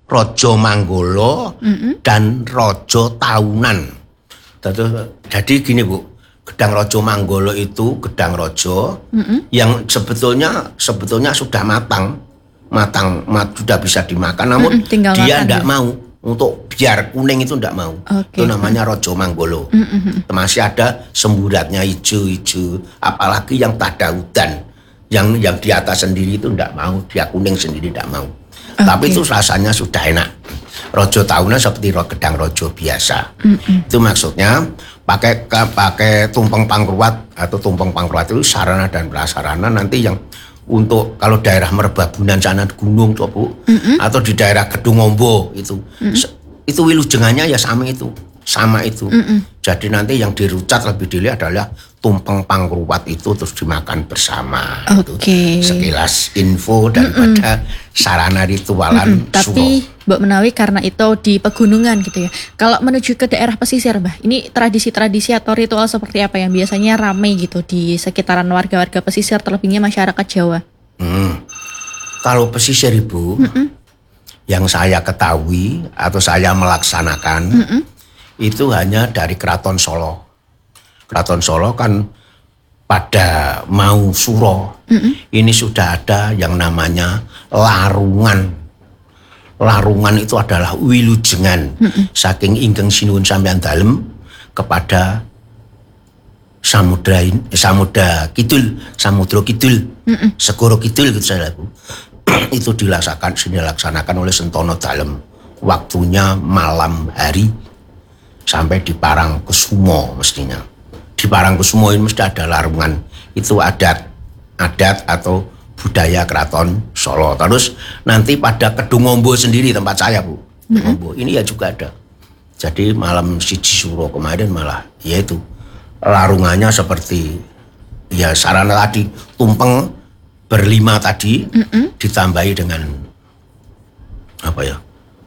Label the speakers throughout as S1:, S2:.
S1: Raja Manggala dan Raja Taunan. Jadi gini Bu, gedang Raja Manggala itu gedang raja yang sebetulnya sudah matang, sudah bisa dimakan, namun dia tidak mau untuk biar kuning itu tidak mau. Itu namanya Raja Manggala. Masih ada semburatnya hijau-hijau, apalagi yang tak ada hutan, yang di atas sendiri itu tidak mau, dia kuning sendiri tidak mau. Tapi itu rasanya sudah enak. Raja Taunan seperti gedang raja biasa. Itu maksudnya pakai tumpeng pangruat atau tumpeng pangruat itu sarana dan prasarana nanti yang untuk kalau daerah Merbabunan sana gunung tuh Bu, atau di daerah Gedung Ombo itu wilujengannya ya sama itu. Jadi nanti yang dirucat lebih dulu adalah tumpeng pangruat itu terus dimakan bersama. Itu sekilas info daripada sarana ritualan
S2: tapi Mbak Menawi karena itu di pegunungan gitu ya. Kalau menuju ke daerah pesisir Mbak, ini tradisi-tradisi atau ritual seperti apa yang biasanya ramai gitu di sekitaran warga-warga pesisir, terlebihnya masyarakat Jawa?
S1: Kalau pesisir Ibu, yang saya ketahui atau saya melaksanakan itu hanya dari Keraton Solo. Keraton Solo kan pada mau suro ini sudah ada yang namanya larungan. Larungan itu adalah wilujengan saking ingkang sinuwun sampeyan dalem kepada Samudra Kidul, Segoro Kidul gitu saya lagu. Itu dilaksanakan oleh Sentono Dalem. Waktunya malam hari sampai di Parangkusumo mestinya. Di Parangkusumo ini mesti ada larungan. Itu adat atau budaya Keraton Solo. Terus nanti pada Kedung Ombo sendiri tempat saya Bu. Ombo ini ya juga ada. Jadi malam siji suro kemarin malah yaitu larungannya seperti ya sarana tadi tumpeng berlima tadi ditambahi dengan apa ya?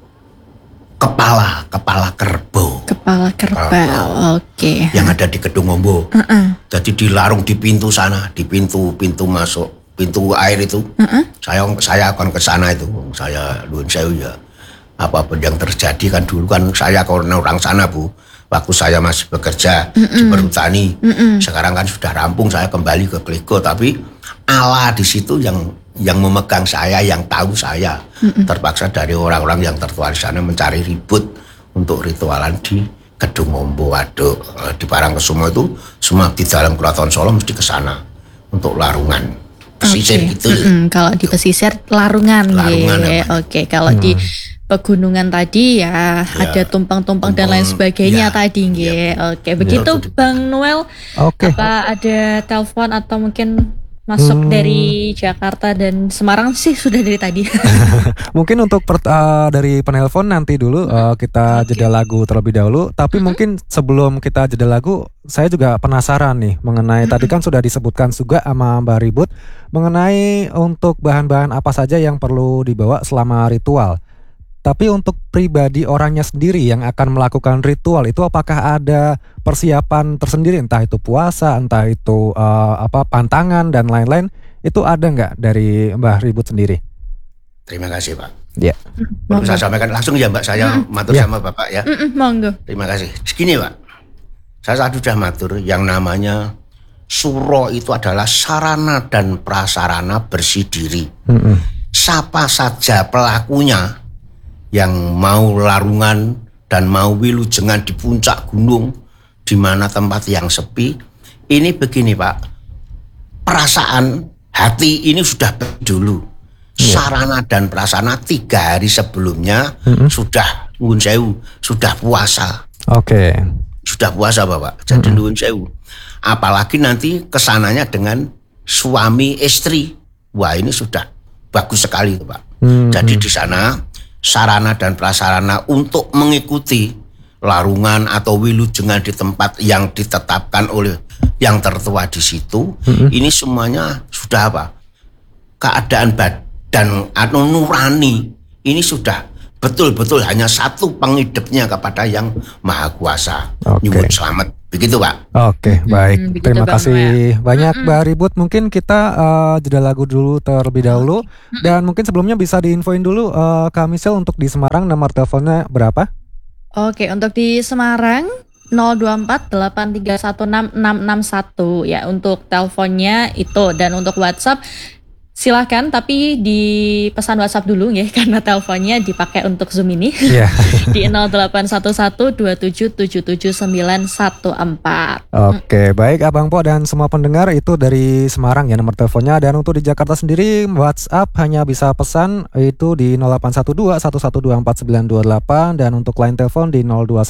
S1: Kepala kerbau. Kepala kerbau. Yang ada di Kedung Ombo. Jadi dilarung di pintu sana, di pintu masuk, pintu air itu. Saya akan ke sana itu. Saya nuwun sewu ya. Apapun yang terjadi kan dulu kan saya orang sana Bu. Waktu saya masih bekerja di perhutani. Sekarang kan sudah rampung, saya kembali ke Klego, tapi Allah di situ yang memegang saya, yang tahu saya. Terpaksa dari orang-orang yang tertua di sana mencari ribut untuk ritualan di Gedung Ombo. Waduh, di Parangkusumo itu semua di dalam Keraton Solo mesti ke sana untuk larungan. Pesisir gitu.
S2: Kalau di pesisir larungan ya. Kalau di pegunungan tadi ya ada tumpeng-tumpeng dan lain sebagainya tadi nggih. Begitu Bang Noel. Apa ada telepon atau mungkin masuk dari Jakarta dan Semarang sih sudah dari tadi.
S3: Mungkin untuk dari penelpon nanti dulu kita jeda lagu terlebih dahulu. Tapi mungkin sebelum kita jeda lagu, saya juga penasaran nih mengenai tadi kan sudah disebutkan juga sama Mbak Ribut mengenai untuk bahan-bahan apa saja yang perlu dibawa selama ritual. Tapi untuk pribadi orangnya sendiri yang akan melakukan ritual itu apakah ada persiapan tersendiri, entah itu puasa, entah itu pantangan dan lain-lain, itu ada nggak dari Mbah Ribut sendiri?
S1: Terima kasih Pak.
S3: Ya.
S1: Perlu saya sampaikan langsung ya Mbak, saya matur sama Bapak ya.
S2: Monggo.
S1: Terima kasih. Segini Pak, saya sudah matur yang namanya suro itu adalah sarana dan prasarana bersih diri. Siapa saja pelakunya yang mau larungan dan mau wilujengan di puncak gunung di mana tempat yang sepi, ini begini Pak, perasaan hati ini sudah dulu. Sarana dan prasarana 3 hari sebelumnya sudah nuwun sewu, sudah puasa. Sudah puasa Bapak. Jadi nuwun sewu. Apalagi nanti kesananya dengan suami istri. Wah, ini sudah bagus sekali Pak. Jadi di sana sarana dan prasarana untuk mengikuti larungan atau wilujengan di tempat yang ditetapkan oleh yang tertua di situ, ini semuanya sudah apa? Keadaan badan atau nurani ini sudah betul-betul hanya satu pengidupnya kepada yang Maha Kuasa. Nyuwun selamat Begitu Pak.
S3: Oke, baik. Terima kasih banyak Mbak Ribut. Mungkin kita jeda lagu dulu terlebih dahulu. Dan mungkin sebelumnya bisa diinfoin dulu Kak Michelle untuk di Semarang nomor teleponnya berapa?
S2: Oke, untuk di Semarang 02483166661 ya untuk teleponnya itu, dan untuk WhatsApp silahkan tapi di pesan WhatsApp dulu ya karena teleponnya dipakai untuk Zoom ini.
S3: Yeah.
S2: Di 0811277914.
S3: Oke, baik Abang Po dan semua pendengar, itu dari Semarang ya nomor teleponnya. Dan untuk di Jakarta sendiri WhatsApp hanya bisa pesan itu di 081211249928 dan untuk line telepon di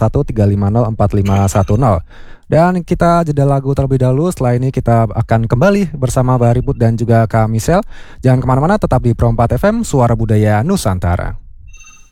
S3: 0213504510. Dan kita jeda lagu terlebih dahulu. Setelah ini kita akan kembali bersama Mbak Ribut dan juga Kak Michelle. Jangan kemana-mana, tetap di Pro 4 FM, Suara Budaya Nusantara.